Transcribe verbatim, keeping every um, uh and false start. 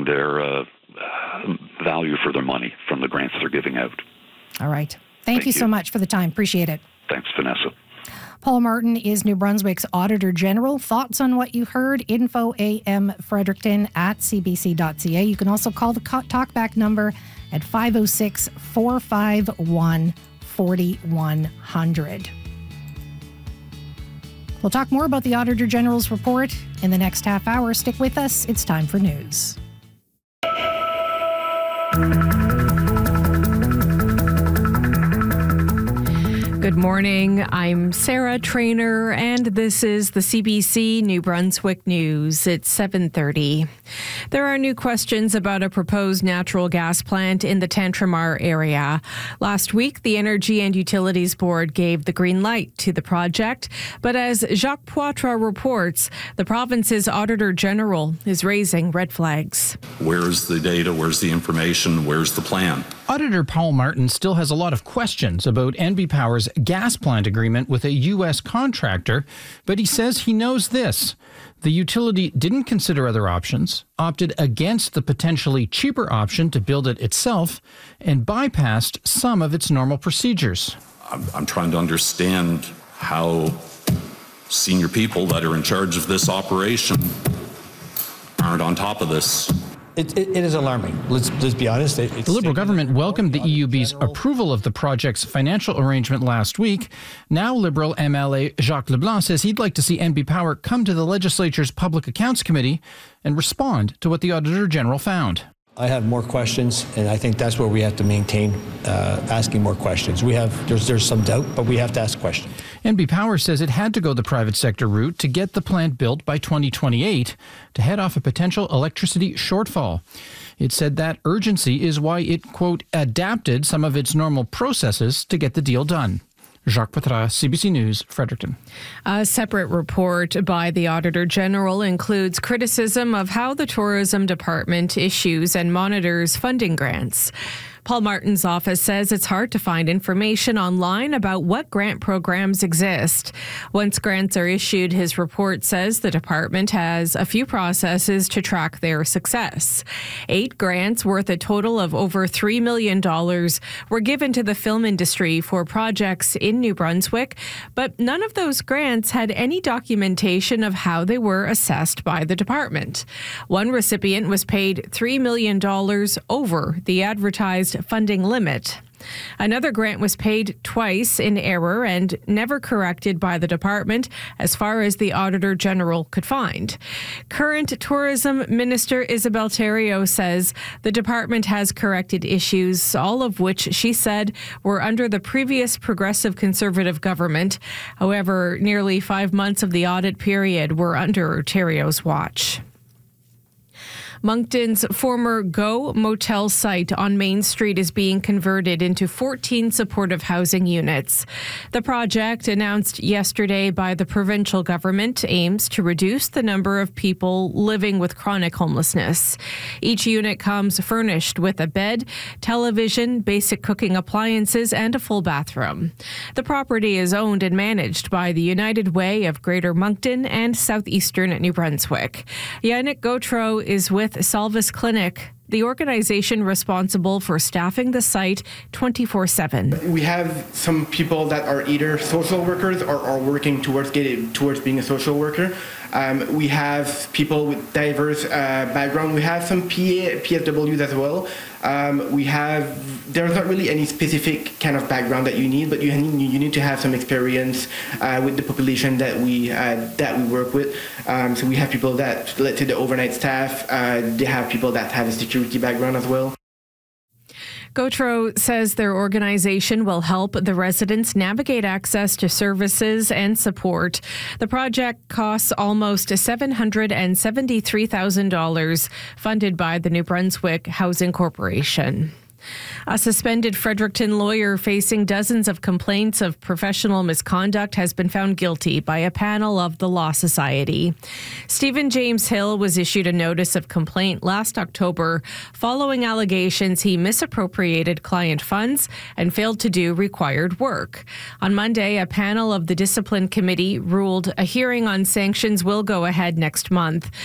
their uh, value for their money from the grants they're giving out. All right. Thank, Thank you, you so much for the time. Appreciate it. Thanks, Vanessa. Paul Martin is New Brunswick's Auditor General. Thoughts on what you heard? Info A M Fredericton at c b c dot c a. You can also call the talkback number at five oh six, four five one, four one zero zero. We'll talk more about the Auditor General's report in the next half hour. Stick with us. It's time for news. Good morning. I'm Sarah Trainer, and this is the C B C New Brunswick News. It's seven thirty. There are new questions about a proposed natural gas plant in the Tantramar area. Last week, the Energy and Utilities Board gave the green light to the project, but as Jacques Poitras reports, the province's Auditor General is raising red flags. Where's the data? Where's the information? Where's the plan? Auditor Paul Martin still has a lot of questions about N B Power's gas plant agreement with a U S contractor, but he says he knows this. The utility didn't consider other options, opted against the potentially cheaper option to build it itself, and bypassed some of its normal procedures. I'm, I'm trying to understand how senior people that are in charge of this operation aren't on top of this. It, it, it is alarming. Let's, let's be honest. It, it's the Liberal government welcomed the E U B's approval of the project's financial arrangement last week. Now Liberal M L A Jacques Leblanc says he'd like to see N B Power come to the legislature's Public Accounts Committee and respond to what the Auditor General found. I have more questions, and I think that's where we have to maintain uh, asking more questions. We have there's there's some doubt, but we have to ask questions. N B Power says it had to go the private sector route to get the plant built by twenty twenty-eight to head off a potential electricity shortfall. It said that urgency is why it, quote, adapted some of its normal processes to get the deal done. Jacques Poitras, C B C News, Fredericton. A separate report by the Auditor General includes criticism of how the Tourism Department issues and monitors funding grants. Paul Martin's office says it's hard to find information online about what grant programs exist. Once grants are issued, his report says the department has a few processes to track their success. Eight grants worth a total of over three million dollars were given to the film industry for projects in New Brunswick, but none of those grants had any documentation of how they were assessed by the department. One recipient was paid three million dollars over the advertised funding limit. Another grant was paid twice in error and never corrected by the department, as far as the Auditor General could find. Current Tourism Minister Isabelle Thériault says the department has corrected issues, all of which she said were under the previous Progressive Conservative government. However, nearly five months of the audit period were under Thériault's watch. Moncton's former Go Motel site on Main Street is being converted into fourteen supportive housing units. The project, announced yesterday by the provincial government, aims to reduce the number of people living with chronic homelessness. Each unit comes furnished with a bed, television, basic cooking appliances, and a full bathroom. The property is owned and managed by the United Way of Greater Moncton and Southeastern New Brunswick. Yannick Gautreau is with Salvis Clinic, the organization responsible for staffing the site twenty-four seven. We have some people that are either social workers or are working towards getting towards being a social worker. Um, we have people with diverse uh, background. We have some P A, P S Ws as well. Um, we have, there's not really any specific kind of background that you need, but you need, you need to have some experience uh, with the population that we uh, that we work with. Um, so we have people that, let's say the overnight staff, uh, they have people that have a security background as well. Gautreau says their organization will help the residents navigate access to services and support. The project costs almost seven hundred seventy-three thousand dollars, funded by the New Brunswick Housing Corporation. A suspended Fredericton lawyer facing dozens of complaints of professional misconduct has been found guilty by a panel of the Law Society. Stephen James Hill was issued a notice of complaint last October following allegations he misappropriated client funds and failed to do required work. On Monday, a panel of the Discipline Committee ruled a hearing on sanctions will go ahead next month.